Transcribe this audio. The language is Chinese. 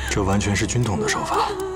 这完全是军统的手法。